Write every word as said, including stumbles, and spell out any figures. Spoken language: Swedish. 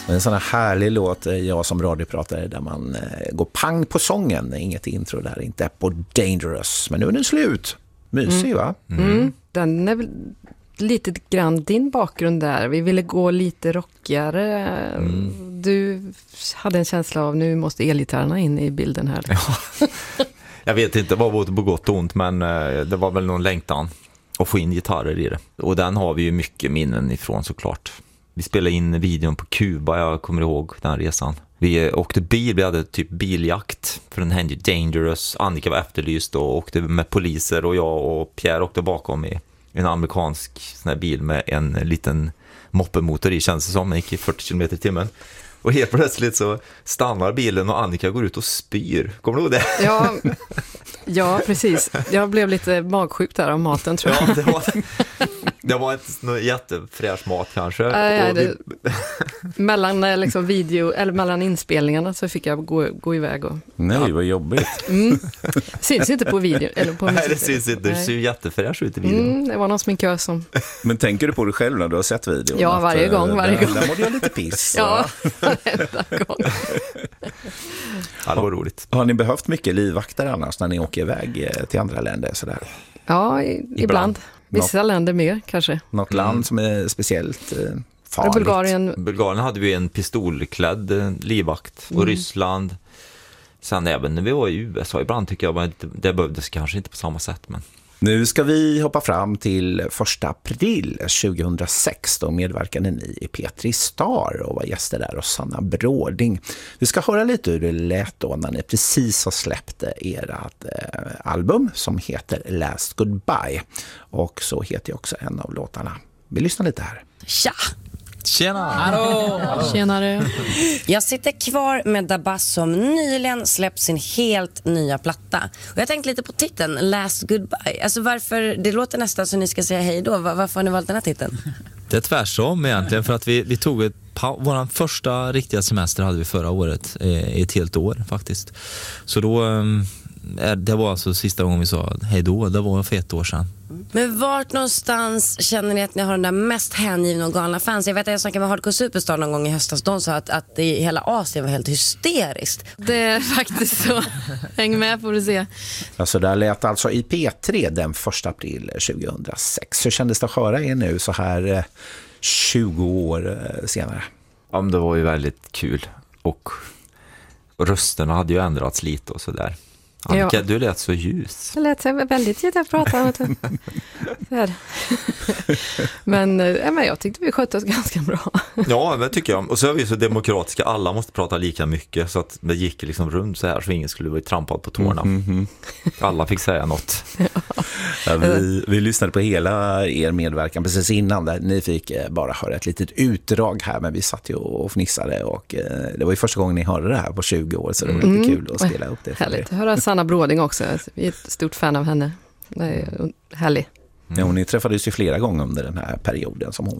En sån här härlig låt, jag som radiopratare, där man eh, går pang på sången. Inget intro där, inte på Dangerous. Men nu är den slut. Mysig, mm. va? Mm. Mm. Den är väl lite grann din bakgrund där. Vi ville gå lite rockigare. Mm. Du hade en känsla av nu måste elgitarrerna in i bilden här. Ja. Jag vet inte vad det var på gott och ont, men det var väl någon längtan att få in gitarrer i det. Och den har vi ju mycket minnen ifrån såklart. Vi spelade in videon på Kuba, jag kommer ihåg den resan. Vi åkte bil, vi hade typ biljakt för den hände Dangerous. Annika var efterlyst och åkte med poliser och jag och Pierre åkte bakom i en amerikansk sån här bil med en liten moppemotor i, känns det som. Den gick i fyrtio kilometer i timmen. Och helt plötsligt så stannar bilen och Annika går ut och spyr. Kommer du ihåg det? Ja, ja, precis. Jag blev lite magsjuk där av maten, tror jag. Ja, det var, det var ett jättefräsch mat kanske. Äh, och vi... det, mellan, liksom, video, eller mellan inspelningarna så fick jag gå, gå iväg. Och, Nej, ja. vad jobbigt. Mm. Syns inte på video. Eller på Nej, det syns inte. Det ser ju jättefräsch ut i videon. Mm, det var någon sminkör som... Men tänker du på det själv när du har sett videon? Ja, varje gång. Varje där, gång. Där mådde jag lite piss. Ja, varenda gång. Ja, det var roligt. Har ni behövt mycket livvakter annars när ni åker iväg till andra länder? Sådär? Ja, i, ibland. ibland. Vissa Något, länder mer, kanske. Något mm. land som är speciellt eh, farligt? Bulgarien. Bulgarien hade vi en pistolklädd eh, livvakt. Och mm. Ryssland. Sen även när vi var i U S A ibland tycker jag att det behövdes kanske inte på samma sätt. Men... Nu ska vi hoppa fram till första april tjugohundrasex. Då medverkade ni i P tre Star och var gäster där och Sanna Bråding. Vi ska höra lite hur det lät då när ni precis har släppt ert eh, album som heter Last Goodbye. Och så heter ju också en av låtarna. Vi lyssnar lite här. Tja! Tjena! Hallå! Tjenare! Jag sitter kvar med Dabas som nyligen släppt sin helt nya platta. Och jag tänkte lite på titeln, Last Goodbye. Alltså varför, det låter nästan som ni ska säga hej då. Varför har ni valt den här titeln? Det är tvärsom egentligen, för att vi, vi tog ett vår första riktiga semester hade vi förra året, i ett helt år faktiskt. Så då, det var alltså sista gången vi sa hej då, det var för ett år sedan. Men vart någonstans känner ni att ni har den där mest hängivna och galna fans? Jag vet att jag snackade med Hardcore Superstar någon gång i höstas. De sa att, att i hela Asien var helt hysteriskt. Det är faktiskt så. Häng med får du se. Alltså där lät alltså i P tre den första april tjugohundrasex. Hur kändes det att höra er nu så här tjugo år senare? Ja, men det var ju väldigt kul. Och rösterna hade ju ändrats lite och sådär. Annika, ja. Du lät så ljus. Jag lät väldigt ljus att prata. men, äh, men jag tyckte vi skötte oss ganska bra. Ja, det tycker jag. Och så är vi så demokratiska. Alla måste prata lika mycket så att det gick liksom runt så här så ingen skulle bli trampad på tårna. Mm, mm, mm. Alla fick säga något. Ja. Ja, vi, vi lyssnade på hela er medverkan precis innan där. Ni fick bara höra ett litet utdrag här, men vi satt ju och fnissade och eh, det var ju första gången ni hörde det här på tjugo år, så det var lite mm. kul att spela upp det. Härligt att höra Sanna Bråding också. Vi är ett stort fan av henne. Det är härligt. Ja, och ni träffades ju flera gånger under den här perioden som hon